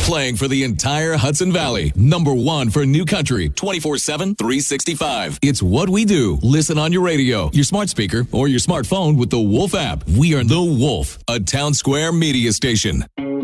Playing for the entire Hudson Valley. Number one for new country. 24/7, 365. It's what we do. Listen on your radio, your smart speaker, or your smartphone with the Wolf app. We are The Wolf, a Town Square media station.